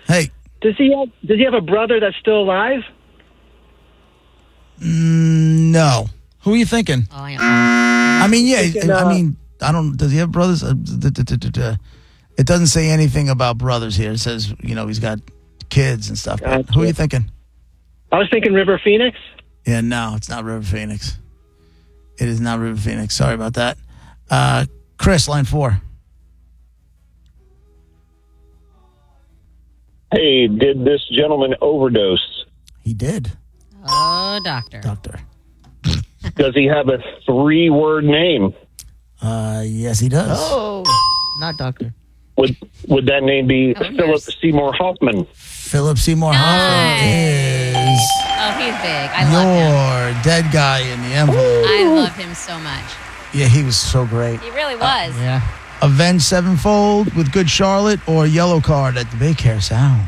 Hey. Does he have a brother that's still alive? No. Who are you thinking? Oh, yeah. I mean, yeah. I don't. Does he have brothers? It doesn't say anything about brothers here. It says, he's got kids and stuff. Gotcha. Who are you thinking? I was thinking River Phoenix. Yeah, no, it's not River Phoenix. It is not River Phoenix. Sorry about that. Chris, line 4. Hey, did this gentleman overdose? He did. Oh, doctor. Does he have a 3-word name? Yes, he does. Oh, not doctor. Would that name be Philip Seymour Hoffman? Philip Seymour Hoffman is Oh, he's big. I love him. your dead guy in the envelope. I love him so much. Yeah, he was so great. He really was. Yeah. Avenged Sevenfold with Good Charlotte or Yellow Card at the Big Hair Sound.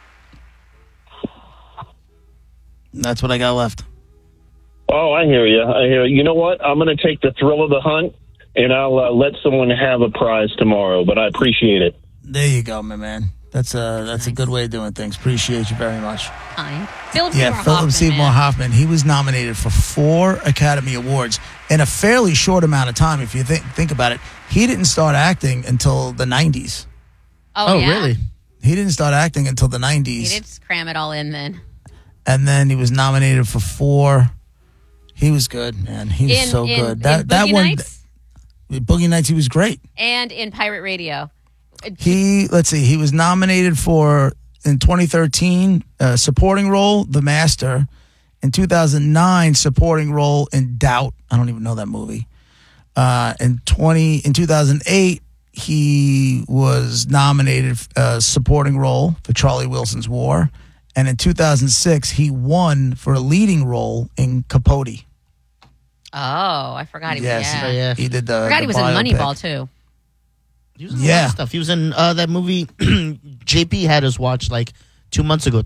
That's what I got left. Oh, I hear you. You know what? I'm going to take the thrill of the hunt, and I'll let someone have a prize tomorrow, but I appreciate it. There you go, my man. That's a good way of doing things. Appreciate you very much. Fine. Philip Philip Seymour Hoffman. He was nominated for 4 Academy Awards in a fairly short amount of time. If you think about it, he didn't start acting until the 90s. Oh, yeah? Really? He didn't start acting until the 90s. He did just cram it all in then. And then he was nominated for 4. He was good, man. He was so good. That Boogie one, Nights? Boogie Nights, he was great. And in Pirate Radio. He was nominated for, in 2013, supporting role, The Master. In 2009, supporting role in Doubt. I don't even know that movie. In 2008, he was nominated supporting role for Charlie Wilson's War. And in 2006, he won for a leading role in Capote. Oh, I forgot he was. Yes, Yeah. he did the. I forgot he was in biopic. Moneyball too. He was in a lot of stuff. He was in that movie JP had us watch like 3 months ago.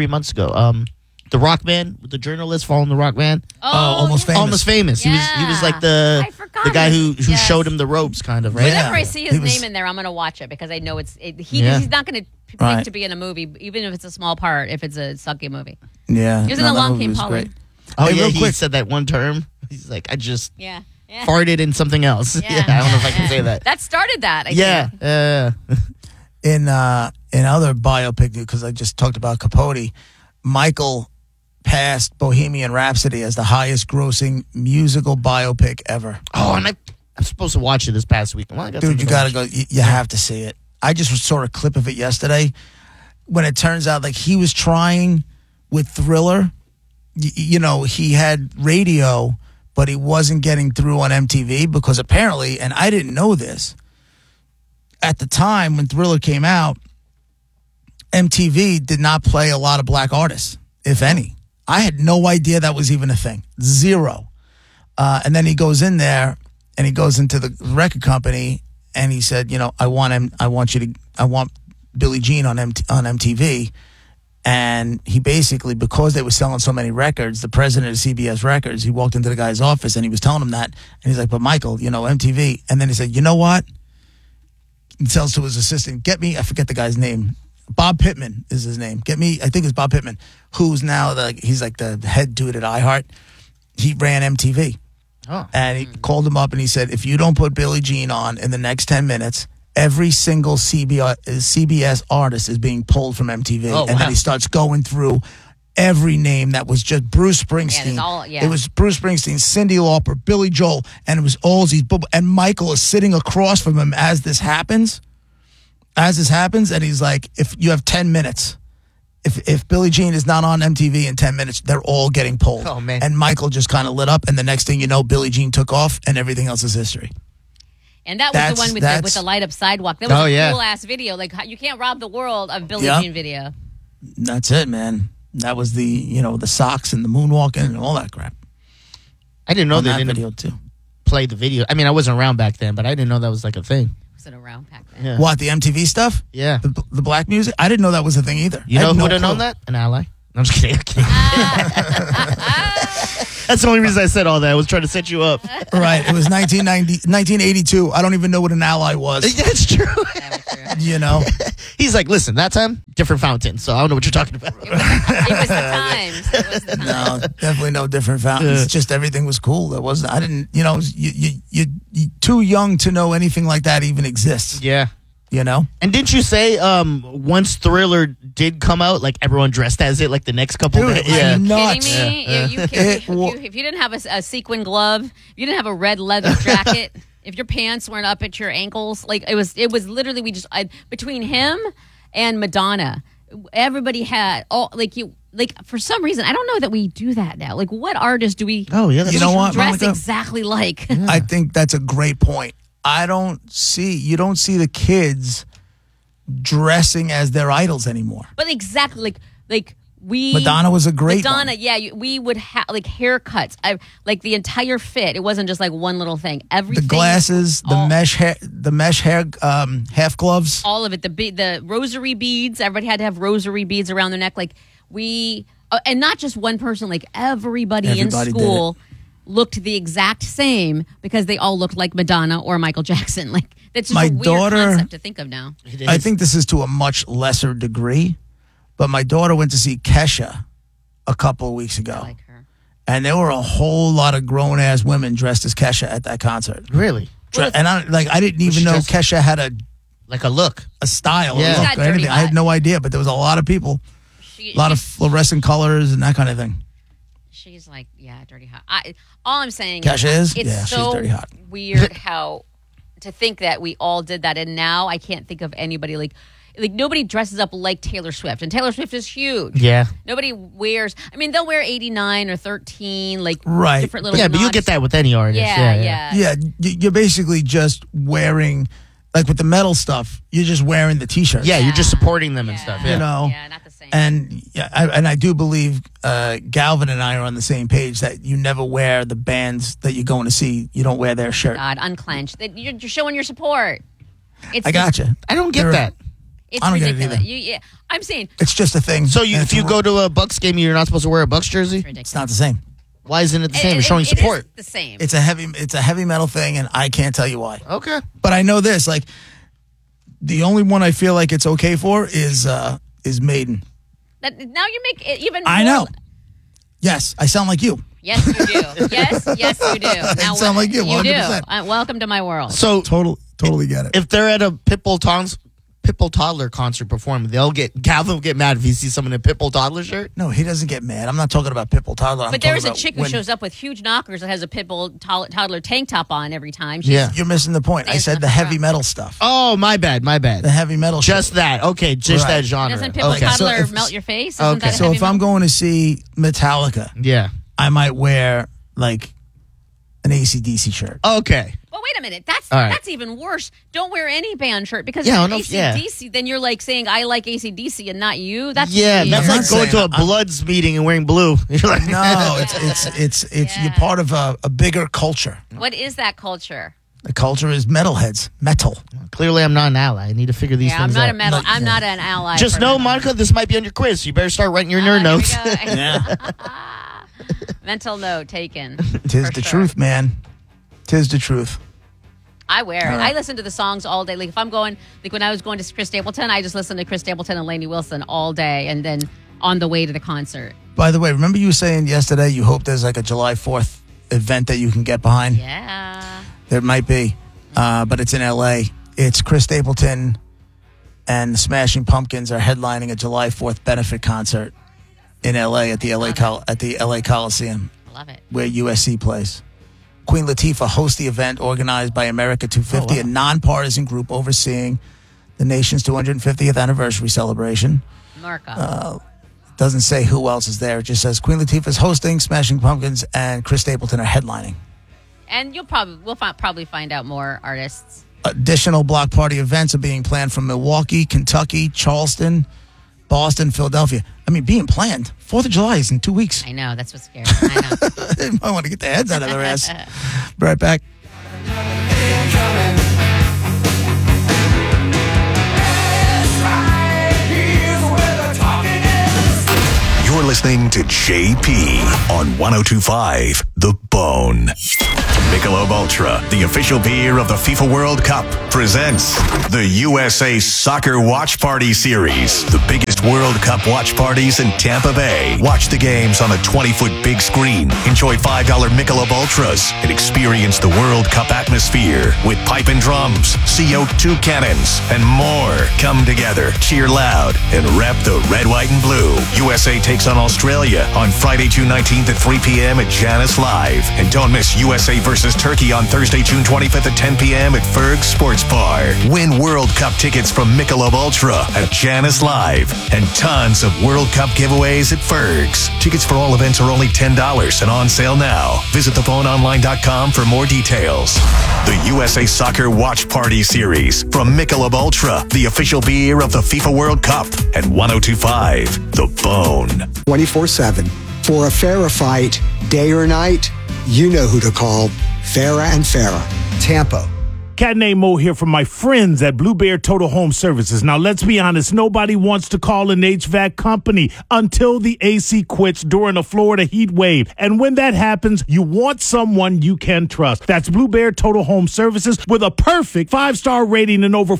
The Rock Man, with the journalist following the Rock Man. Oh, Almost Famous. Almost Famous. Yeah. He was like the I forgot guy who Yes. showed him the ropes, kind of, right? Yeah. Whenever I see his He was- name in there, I'm going to watch it because I know he's not going to pick Right. to be in a movie, even if it's a small part, if it's a sucky movie. Yeah. He was in no, that Along movie Came was Polly. great. Oh, Hey, yeah, real he quick. said that one term. He's like, I just Yeah. farted in something else. Yeah. I don't know if I can say that. That started that. I Yeah. think. In other biopic, because I just talked about Capote, Michael passed Bohemian Rhapsody as the highest grossing musical biopic ever. Oh, and I'm supposed to watch it this past week. Well, I got Dude, something you to got to watch. go. You have to see it. I just saw a clip of it yesterday when it turns out like he was trying with Thriller. He had radio, but he wasn't getting through on MTV because apparently, and I didn't know this, at the time when Thriller came out, MTV did not play a lot of black artists, if any. I had no idea that was even a thing. Zero. And then he goes in there and he goes into the record company and he said, I want Billie Jean on MTV. And he basically, because they were selling so many records, the president of CBS Records, he walked into the guy's office and he was telling him that. And he's like, but Michael, MTV. And then he said, you know what? He tells to his assistant, get me, I forget the guy's name. Bob Pittman is his name. Get me, I think it's Bob Pittman, who's now he's like the head dude at iHeart. He ran MTV. Oh. And he called him up and he said, if you don't put Billie Jean on in the next 10 minutes, every single CBS artist is being pulled from MTV. Oh, and then he starts going through every name that was just Bruce Springsteen. It was Bruce Springsteen, Cyndi Lauper, Billy Joel, and it was all these. And Michael is sitting across from him as this happens. And he's like, if you have 10 minutes, if Billie Jean is not on MTV in 10 minutes, they're all getting pulled. Oh, man. And Michael just kind of lit up, and the next thing you know, Billie Jean took off, and everything else is history. And that was the one with the light up sidewalk. That was a cool ass video. Like, you can't rob the world of Billie Jean video. That's it, man. That was the socks and the moonwalking and all that crap. I didn't know they didn't video too. Play the video. I mean, I wasn't around back then, but I didn't know that was like a thing. Wasn't around back then. Yeah. What, the MTV stuff? Yeah. The black music? I didn't know that was a thing either. You know who would have known that? An ally. I'm just kidding. That's the only reason I said all that. I was trying to set you up. Right. It was 1982. I don't even know what an ally was. That's true. You know? He's like, listen, that time, different fountain. So I don't know what you're talking about. It was the times. No, definitely no different fountains. It's just everything was cool. There wasn't. I didn't. You know, you're too young to know anything like that even exists. Yeah. You know? And didn't you say once Thriller did come out, like everyone dressed as it, like the next couple days? Are you kidding me? If you didn't have a sequin glove, if you didn't have a red leather jacket, if your pants weren't up at your ankles, like it was literally between him and Madonna, everybody had all for some reason I don't know that we do that now. Like, what artists do we? Oh yeah, you know what? Dress exactly like. Yeah. I think that's a great point. You don't see the kids dressing as their idols anymore. But exactly, like Madonna was a great Madonna, one. yeah. We would have like haircuts, like the entire fit. It wasn't just like one little thing. Everything, the glasses, the mesh hair, half gloves, all of it. The rosary beads. Everybody had to have rosary beads around their neck. Like and not just one person. Like everybody in school looked the exact same because they all looked like Madonna or Michael Jackson. Like, that's just a weird concept to think of now. I think this is to a much lesser degree, but my daughter went to see Kesha a couple of weeks ago. I like her. And there were a whole lot of grown-ass women dressed as Kesha at that concert. Really? And I didn't even know Kesha had a look, a style, yeah. a look or anything. I had no idea, but there was a lot of people, a lot of fluorescent colors and that kind of thing. She's like, dirty hot. All I'm saying Kesha is? It's so she's dirty hot. Weird how to think that we all did that, and now I can't think of anybody like nobody dresses up like Taylor Swift, and Taylor Swift is huge. Yeah. Nobody wears. I mean, they'll wear 89 or 13, like different little. Yeah, but you'll get that with any artist. Yeah. You're basically just wearing. Like with the metal stuff, you're just wearing the T-shirts. Yeah, you're just supporting them and stuff. Yeah. You know, not the same. And I do believe Galvin and I are on the same page that you never wear the bands that you're going to see. You don't wear their shirt. God, unclench. You're showing your support. I gotcha. I don't get that. It's I don't ridiculous. get it either. I'm saying it's just a thing. So if you go to a Bucks game, you're not supposed to wear a Bucks jersey? It's not the same. Why isn't it the same? You're showing support. It is the same. It's a heavy metal thing, and I can't tell you why. Okay. But I know this. Like, the only one I feel like it's okay for is Maiden. Now you make it even more. I know. Yes, I sound like you. Yes, you do. yes, you do. Now, I sound like you. 100%. You do. Welcome to my world. So totally get it. If they're at a Pitbull Toddler concert performing, Galvin will get mad if he sees someone in a Pitbull Toddler shirt. No, he doesn't get mad. I'm not talking about Pitbull Toddler. But there's a chick who shows up with huge knockers that has a Pitbull Toddler tank top on every time. You're missing the point. I said the heavy metal stuff. Oh, my bad. The heavy metal just shit. That. Okay, just that genre. Doesn't Pitbull Toddler melt your face? Okay. So if I'm going to see Metallica, I might wear like an AC/DC shirt. Okay. Well, wait a minute. That's even worse. Don't wear any band shirt because AC/DC, then you're like saying I like AC/DC and not you. That's like going to a Bloods meeting and wearing blue. You're like, no, it's you're part of a bigger culture. What is that culture? The culture is metalheads. Metal. Clearly, I'm not an ally. I need to figure these things out. I'm not an ally. Just know, Monica, this might be on your quiz. So you better start writing your nerd notes. Mental note taken. Tis the truth, man. Tis the truth. I wear it. I listen to the songs all day. Like if I'm going, like when I was going to Chris Stapleton, I just listened to Chris Stapleton and Lainey Wilson all day, and then on the way to the concert. By the way, remember you saying yesterday you hope there's like a July 4th event that you can get behind? Yeah. There might be, but it's in L.A. It's Chris Stapleton and the Smashing Pumpkins are headlining a July 4th benefit concert in L.A. at the L.A. Coliseum. Love it. Where USC plays. Queen Latifah hosts the event organized by America 250, a nonpartisan group overseeing the nation's 250th anniversary celebration. America. Doesn't say who else is there. It just says Queen Latifah is hosting, Smashing Pumpkins and Chris Stapleton are headlining. And we'll probably find out more artists. Additional block party events are being planned from Milwaukee, Kentucky, Charleston, Boston, Philadelphia. I mean, being planned. 4th of July is in 2 weeks. I know. That's what's scary. I know. They might want to get their heads out of their ass. Be right back. You're listening to JP on 102.5 The Bone. Michelob Ultra, the official beer of the FIFA World Cup, presents the USA Soccer Watch Party Series. The biggest World Cup watch parties in Tampa Bay. Watch the games on a 20-foot big screen. Enjoy $5 Michelob Ultras and experience the World Cup atmosphere with pipe and drums, CO2 cannons, and more. Come together, cheer loud, and rep the red, white, and blue. USA takes on Australia on Friday, June 19th at 3 p.m. at Janice Live. And don't miss USA versus Turkey on Thursday, June 25th at 10 p.m. at Ferg's Sports Bar. Win World Cup tickets from Michelob Ultra at Janice Live. And tons of World Cup giveaways at Ferg's. Tickets for all events are only $10 and on sale now. Visit theboneonline.com for more details. The USA Soccer Watch Party Series from Michelob Ultra, the official beer of the FIFA World Cup, at 102.5 The Bone. 24/7. For a Farah fight, day or night, you know who to call. Farah and Farah. Tampa. Cat named Mo here from my friends at Blue Bear Total Home Services. Now, let's be honest. Nobody wants to call an HVAC company until the AC quits during a Florida heat wave. And when that happens, you want someone you can trust. That's Blue Bear Total Home Services with a perfect 5-star rating and over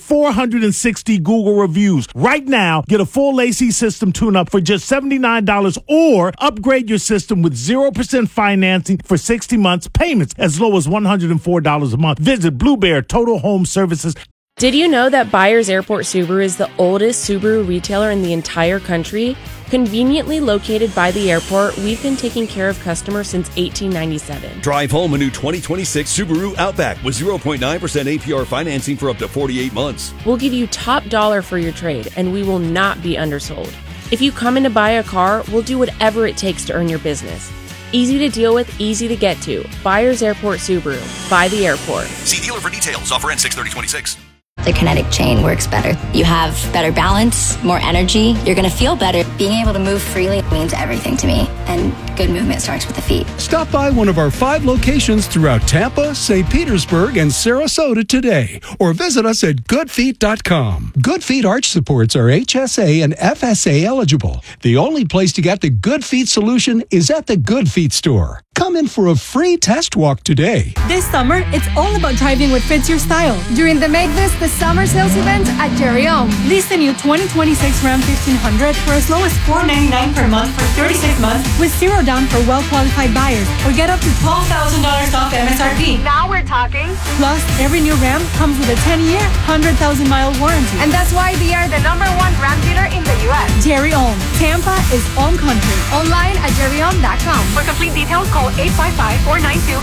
460 Google reviews. Right now, get a full AC system tune-up for just $79 or upgrade your system with 0% financing for 60 months, payments as low as $104 a month. Visit Blue Bear Total Home Services. Did you know that Byers Airport Subaru is the oldest Subaru retailer in the entire country? Conveniently located by the airport, we've been taking care of customers since 1897. Drive home a new 2026 Subaru Outback with 0.9% APR financing for up to 48 months. We'll give you top dollar for your trade, and we will not be undersold. If you come in to buy a car, we'll do whatever it takes to earn your business. Easy to deal with, easy to get to. Byers Airport Subaru. By the airport. See dealer for details. Offer ends 6/30/26. The Kinetic chain works better. You have better balance, more energy. You're going to feel better. Being able to move freely means everything to me. And good movement starts with the feet. Stop by one of our 5 locations throughout Tampa, St. Petersburg, and Sarasota today. Or visit us at goodfeet.com. Good Feet arch supports are HSA and FSA eligible. The only place to get the Good Feet solution is at the Good Feet store. Come in for a free test walk today. This summer, it's all about driving what fits your style. During the Make This the Summer Sales event at Jerry Ohm. Lease the new 2026 Ram 1500 for as low as $499 per month for 36 months with zero down for well-qualified buyers, or get up to $12,000 off MSRP. Now we're talking. Plus, every new Ram comes with a 10-year, 100,000-mile warranty. And that's why we are the #1 Ram dealer in the U.S. Jerry Ohm. Tampa is Ohm Country. Online at jerryohm.com. For complete details, call 855-492.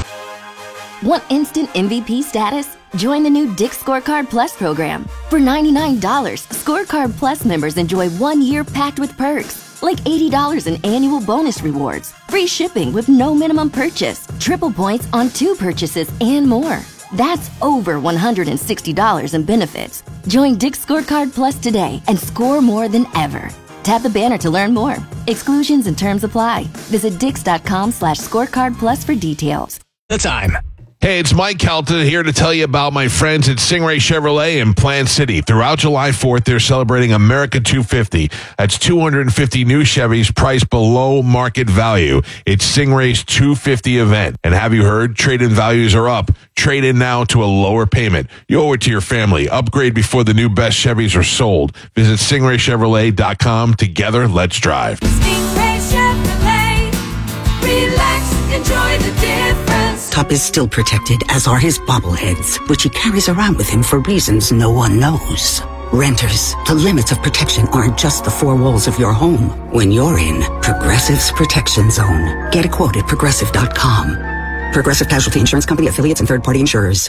Want instant MVP status? Join the new Dick's Scorecard Plus program. For $99, Scorecard Plus members enjoy 1 year packed with perks, like $80 in annual bonus rewards, free shipping with no minimum purchase, triple points on 2 purchases, and more. That's over $160 in benefits. Join Dick's Scorecard Plus today and score more than ever. Tap the banner to learn more. Exclusions and terms apply. Visit dix.com/scorecard plus for details. The time. Hey, it's Mike Kelton here to tell you about my friends at Stingray Chevrolet in Plant City. Throughout July 4th, they're celebrating America 250. That's 250 new Chevys priced below market value. It's Stingray's 250 event. And have you heard? Trade-in values are up. Trade in now to a lower payment. You owe it to your family. Upgrade before the new best Chevys are sold. Visit stingraychevrolet.com. Together, let's drive. Stingray Chevrolet. Relax, enjoy the difference. Top is still protected, as are his bobbleheads, which he carries around with him for reasons no one knows. Renters, the limits of protection aren't just the 4 walls of your home. When you're in Progressive's Protection Zone. Get a quote at Progressive.com. Progressive Casualty Insurance Company, affiliates, and third-party insurers.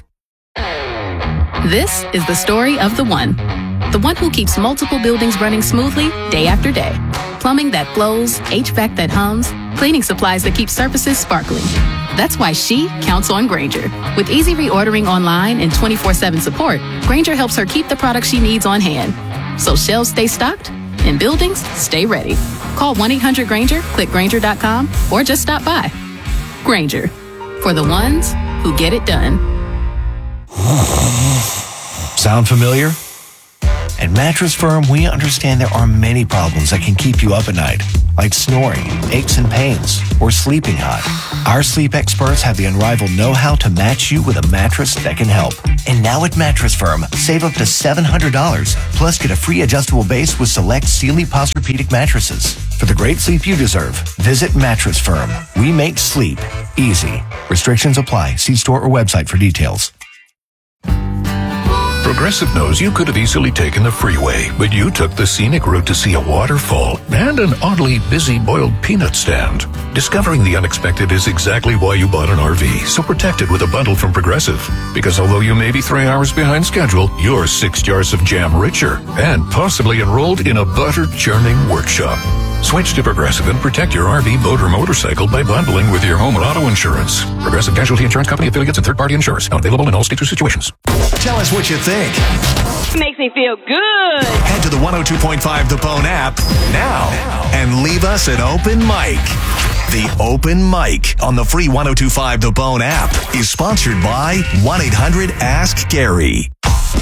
This is the story of the one who keeps multiple buildings running smoothly day after day. Plumbing that flows, HVAC that hums, cleaning supplies that keep surfaces sparkling. That's why she counts on Grainger. With easy reordering online and 24/7 support, Grainger helps her keep the products she needs on hand. So shelves stay stocked and buildings stay ready. Call 1-800-GRAINGER, click Grainger.com, or just stop by. Grainger, for the ones who get it done. Sound familiar? At Mattress Firm, we understand there are many problems that can keep you up at night, like snoring, aches and pains, or sleeping hot. Our sleep experts have the unrivaled know-how to match you with a mattress that can help. And now at Mattress Firm, save up to $700, plus get a free adjustable base with select Sealy Posturepedic mattresses. For the great sleep you deserve, visit Mattress Firm. We make sleep easy. Restrictions apply. See store or website for details. Progressive knows you could have easily taken the freeway, but you took the scenic route to see a waterfall and an oddly busy boiled peanut stand. Discovering the unexpected is exactly why you bought an RV, so protect it with a bundle from Progressive. Because although you may be 3 hours behind schedule, you're 6 jars of jam richer and possibly enrolled in a butter churning workshop. Switch to Progressive and protect your RV, boat, or motorcycle by bundling with your home and auto insurance. Progressive Casualty Insurance Company, affiliates, and third-party insurers. Not available in all states or situations. Tell us what you think. Makes me feel good. Head to the 102.5 The Bone app now and leave us an open mic. The Open Mic on the free 102.5 The Bone app is sponsored by 1-800-ASK-GARY.